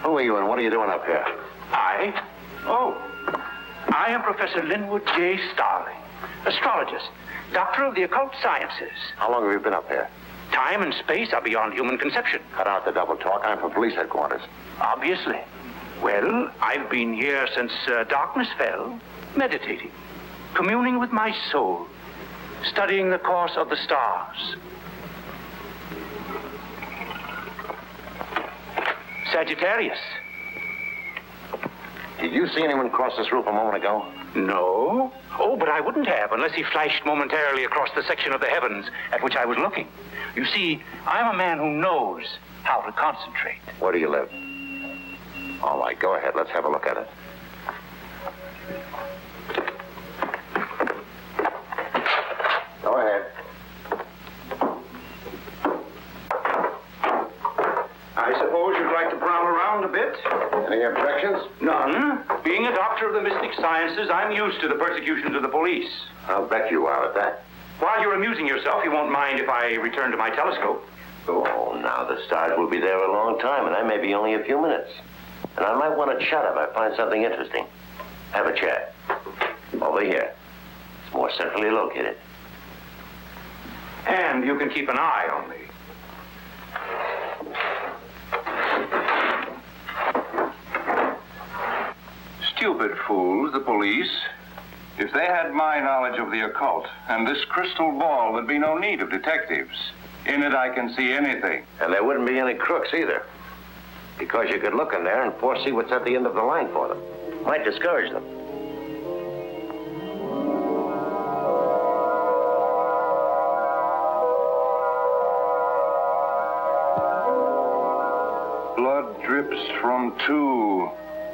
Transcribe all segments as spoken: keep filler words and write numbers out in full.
Who are you and what are you doing up here? I? Oh, I am Professor Linwood J. Starling, astrologist, doctor of the occult sciences. How long have you been up here? Time and space are beyond human conception. Cut out the double talk. I'm from police headquarters. Obviously. Well, I've been here since uh, darkness fell, meditating, communing with my soul, studying the course of the stars. Sagittarius. Did you see anyone cross this roof a moment ago? No. Oh, but I wouldn't have unless he flashed momentarily across the section of the heavens at which I was looking. You see, I'm a man who knows how to concentrate. Where do you live? All right, go ahead. Let's have a look at it. Go ahead. I suppose you'd like to prowl around a bit? Any objections? None. Being a doctor of the mystic sciences, I'm used to the persecutions of the police. I'll bet you are at that. While you're amusing yourself, you won't mind if I return to my telescope. Oh, now the stars will be there a long time, and I may be only a few minutes. And I might want to chat if I find something interesting. Have a chat. Over here. It's more centrally located. And you can keep an eye on me. Stupid fools, the police. If they had my knowledge of the occult and this crystal ball, there'd be no need of detectives. In it, I can see anything. And there wouldn't be any crooks either. Because you could look in there and foresee what's at the end of the line for them. Might discourage them. Blood drips from two.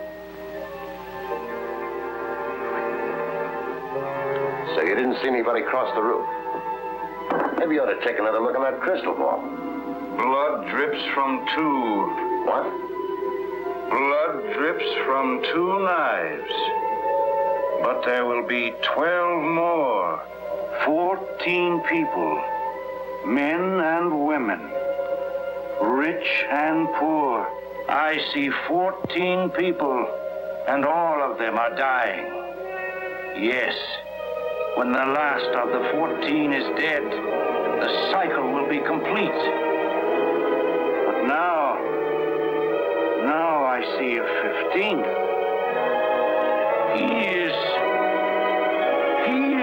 So you didn't see anybody cross the roof. Maybe you ought to take another look at that crystal ball. Blood drips from two. What? Blood drips from two knives. But there will be twelve more. Fourteen people. Men and women. Rich and poor. I see fourteen people, and all of them are dying. Yes. When the last of the fourteen is dead, the cycle will be complete. But now, now I see a fifteenth. He is, he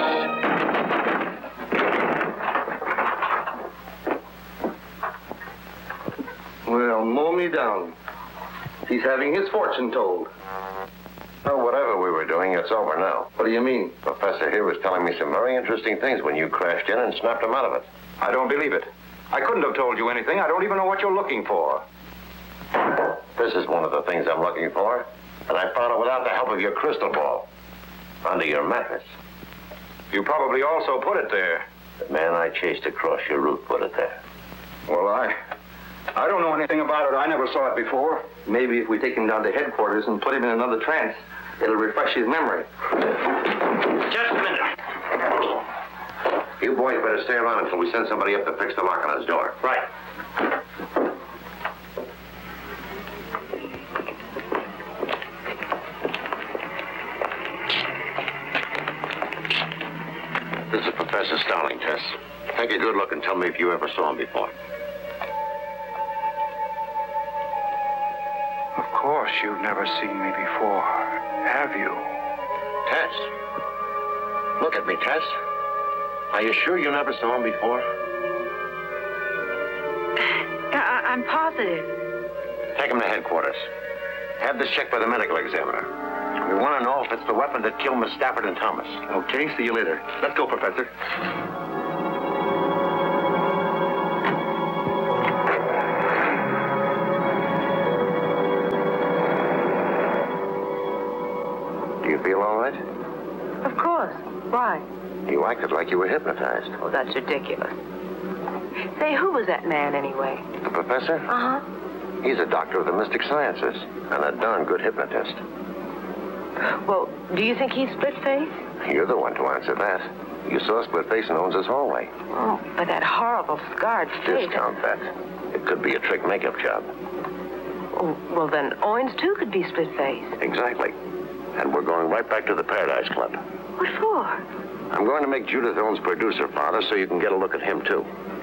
is. Well, mow me down. He's having his fortune told. Well, whatever we were doing, it's over now. What do you mean? Professor here was telling me some very interesting things when you crashed in and snapped him out of it. I don't believe it. I couldn't have told you anything. I don't even know what you're looking for. This is one of the things I'm looking for, and I found it without the help of your crystal ball. Under your mattress. You probably also put it there. The man I chased across your route put it there. Well, I... I don't know anything about it. I never saw it before. Maybe if we take him down to headquarters and put him in another trance, it'll refresh his memory. Just a minute. You boys better stay around until we send somebody up to fix the lock on his door. Right. This is Professor Starling, Tess. Take a good look and tell me if you ever saw him before. Of course, you've never seen me before, have you? Tess. Look at me, Tess. Are you sure you never saw him before? I- I'm positive. Take him to headquarters. Have this checked by the medical examiner. We want to know if it's the weapon that killed Miss Stafford and Thomas. Okay, see you later. Let's go, Professor. Do you feel all right? Of course. Why? You acted like you were hypnotized. Oh, that's ridiculous. Say, who was that man anyway? The professor? Uh-huh. He's a doctor of the mystic sciences and a darn good hypnotist. Well, do you think he's split-faced? You're the one to answer that. You saw Split Face in Owens' hallway. Oh, but that horrible scarred face. Discount that. It could be a trick makeup job. Oh, well, then Owens, too, could be split-faced. Exactly. And we're going right back to the Paradise Club. What for? I'm going to make Judith Owens producer, Father, so you can get a look at him, too.